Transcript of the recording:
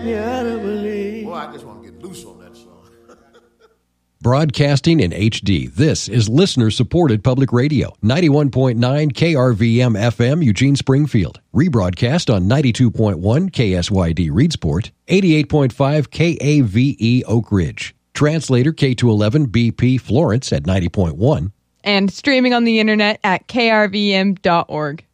me out of belief. Boy, I just want to get loose on that song. Broadcasting in HD, this is listener-supported public radio. 91.9 KRVM FM, Eugene, Springfield. Rebroadcast on 92.1 KSYD, Reedsport. 88.5 KAVE, Oak Ridge. Translator K211 BP, Florence at 90.1. And streaming on the internet at krvm.org.